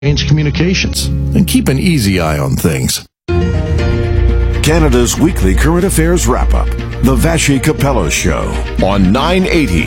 communications and keep an easy eye on things. Canada's weekly current affairs wrap-up. The Vassy Capello Show on 980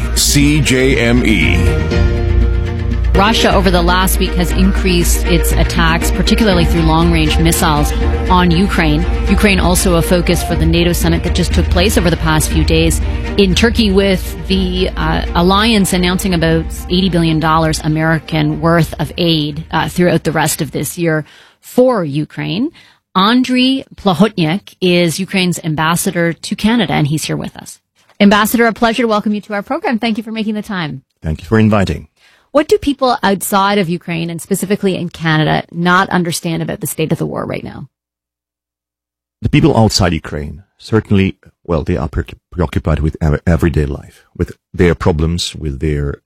CJME. Russia over the last week has increased its attacks, particularly through long-range missiles on Ukraine. Ukraine also a focus for the NATO summit that just took place over the past few days in Turkey, with the alliance announcing about $80 billion American worth of aid throughout the rest of this year for Ukraine. Andriy Plahotniuk is Ukraine's ambassador to Canada, and he's here with us. Ambassador, a pleasure to welcome you to our program. Thank you for making the time. Thank you for inviting. What do people outside of Ukraine, and specifically in Canada, not understand about the state of the war right now? The people outside Ukraine, certainly, well, they are preoccupied with everyday life, with their problems, with their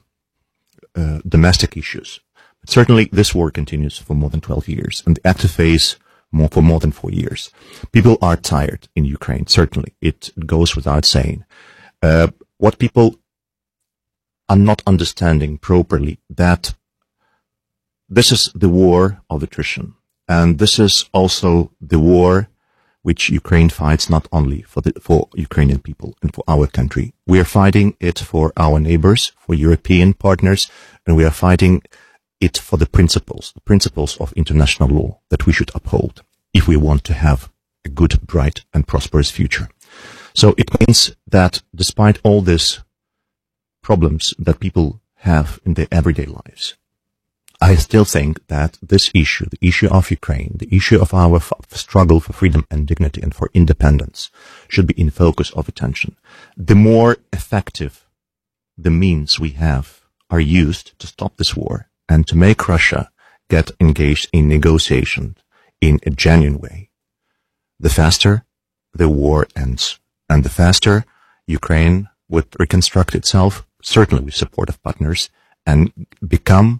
domestic issues. But certainly, this war continues for more than 12 years, and the active phase for more than 4 years. People are tired in Ukraine, certainly. It goes without saying. What people are not understanding properly, that this is the war of attrition, and this is also the war which Ukraine fights not only for Ukrainian people and for our country. We are fighting it for our neighbors, for European partners, and we are fighting it for the principles of international law that we should uphold if we want to have a good, bright, and prosperous future. So it means that despite all these problems that people have in their everyday lives, I still think that this issue, the issue of Ukraine, the issue of our struggle for freedom and dignity and for independence, should be in focus of attention. The more effective the means we have are used to stop this war and to make Russia get engaged in negotiation in a genuine way, the faster the war ends, and the faster Ukraine would reconstruct itself, certainly with support of partners, and become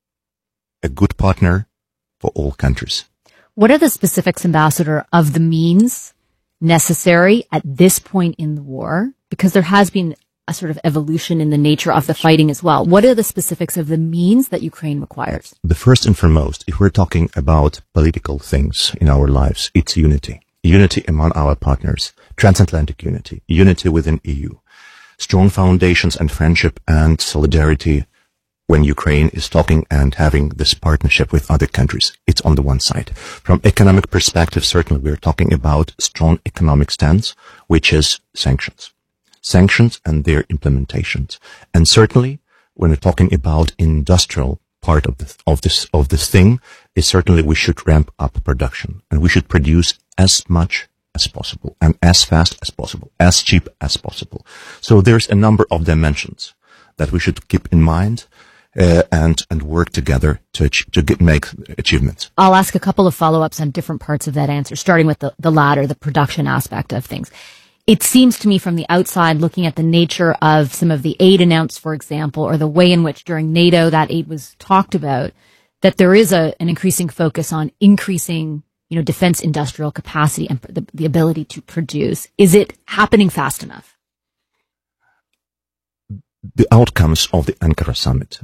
a good partner for all countries. What are the specifics, Ambassador, of the means necessary at this point in the war? Because there has been a sort of evolution in the nature of the fighting as well. What are the specifics of the means that Ukraine requires? The first and foremost, if we're talking about political things in our lives, it's unity. Unity among our partners, transatlantic unity, unity within EU, strong foundations and friendship and solidarity when Ukraine is talking and having this partnership with other countries. It's on the one side. From economic perspective, certainly we're talking about strong economic stance, which is sanctions. Sanctions and their implementations. And certainly when we're talking about industrial part of this thing, is certainly we should ramp up production, and we should produce as much as possible and as fast as possible, as cheap as possible. So there's a number of dimensions that we should keep in mind and work together to make achievements. I'll ask a couple of follow-ups on different parts of that answer, starting with the latter, the production aspect of things. It seems to me from the outside, looking at the nature of some of the aid announced, for example, or the way in which during NATO that aid was talked about, that there is an increasing focus on increasing, defense industrial capacity and the ability to produce. Is it happening fast enough? The outcomes of the Ankara summit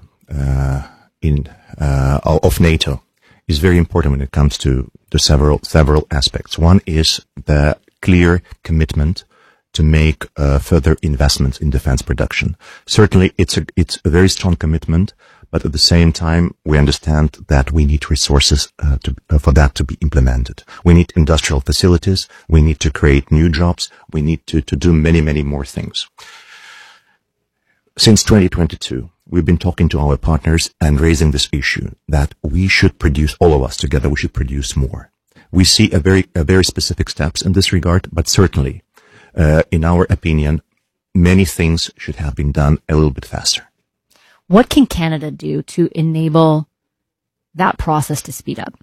of NATO is very important when it comes to the several aspects. One is the clear commitment to make further investments in defense production. Certainly, it's a very strong commitment, but at the same time, we understand that we need resources for that to be implemented. We need industrial facilities. We need to create new jobs. We need to do many, many more things. Since 2022, we've been talking to our partners and raising this issue that we should produce, all of us together, we should produce more. We see a very specific steps in this regard, but certainly, in our opinion, many things should have been done a little bit faster. What can Canada do to enable that process to speed up?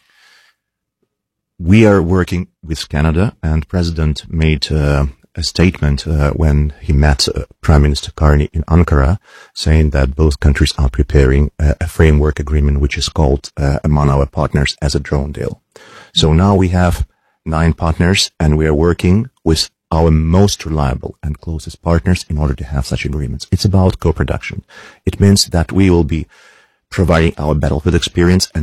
We are working with Canada, and President made a statement when he met Prime Minister Karni in Ankara, saying that both countries are preparing a framework agreement which is called among our partners as a drone deal. So now we have 9 partners, and we are working with our most reliable and closest partners in order to have such agreements. It's about co-production. It means that we will be providing our battlefield experience, and